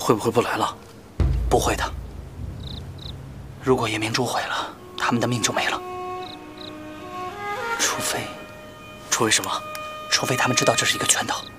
会不会不来了？ 不会的。如果夜明珠毁了，他们的命就没了。除非什么？ 除非他们知道这是一个圈套。